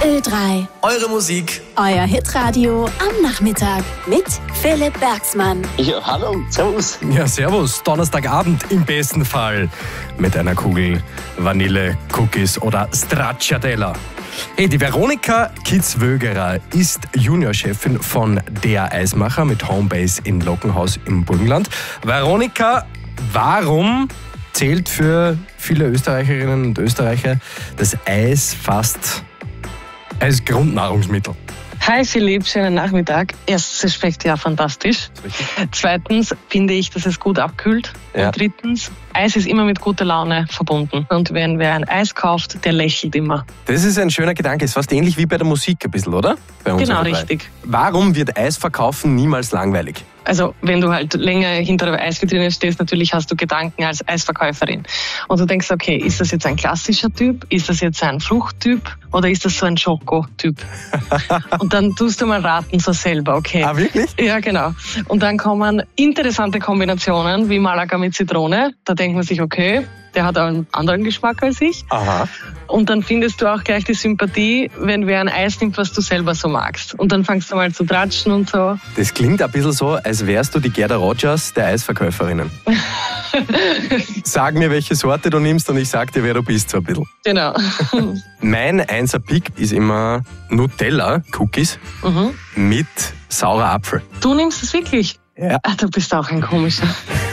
Ö3. Eure Musik. Euer Hitradio am Nachmittag mit Philipp Bergsmann. Ja, hallo, servus. Ja, servus. Donnerstagabend im besten Fall mit einer Kugel Vanille, Cookies oder Stracciatella. Hey, die Veronika Kitzwögerer ist Juniorchefin von Der Eismacher mit Homebase in Lockenhaus im Burgenland. Veronika, warum zählt für viele Österreicherinnen und Österreicher das Eis fast als Grundnahrungsmittel? Hi Philipp, schönen Nachmittag. Erstens, es schmeckt ja fantastisch. Zweitens finde ich, dass es gut abkühlt. Ja. Und drittens, Eis ist immer mit guter Laune verbunden. Und wenn wer ein Eis kauft, der lächelt immer. Das ist ein schöner Gedanke. Ist fast ähnlich wie bei der Musik ein bisschen, oder? Bei uns Genau, dabei. richtig. Warum wird Eisverkaufen niemals langweilig? Also wenn du halt länger hinter der Eisvitrine stehst, natürlich hast du Gedanken als Eisverkäuferin. Und du denkst, okay, ist das jetzt ein klassischer Typ? Ist das jetzt ein Fruchttyp? Oder ist das so ein Schokotyp? Und dann tust du mal raten so selber, okay. Ah, wirklich? Ja, genau. Und dann kommen interessante Kombinationen wie Malaga mit Zitrone. Da denkt man sich, okay, der hat einen anderen Geschmack als ich. Aha. Und dann findest du auch gleich die Sympathie, wenn wer ein Eis nimmt, was du selber so magst. Und dann fangst du mal zu tratschen und so. Das klingt ein bisschen so, als wärst du die Gerda Rogers der Eisverkäuferinnen. Sag mir, welche Sorte du nimmst und ich sag dir, wer du bist, so ein bisschen. Genau. Mein Einser-Pick ist immer Nutella-Cookies mit saurer Apfel. Du nimmst es wirklich? Ja. Ach, du bist auch ein komischer.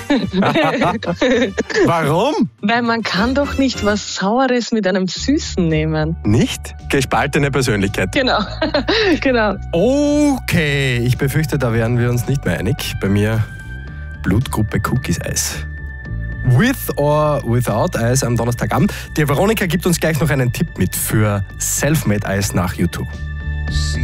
Warum? Weil man kann doch nicht was Saures mit einem Süßen nehmen. Nicht? Gespaltene Persönlichkeit. Genau. Genau. Okay, ich befürchte, da wären wir uns nicht mehr einig. Bei mir Blutgruppe Cookies-Eis. With or without Eis am Donnerstagabend. Die Veronika gibt uns gleich noch einen Tipp mit für Selfmade-Eis nach YouTube.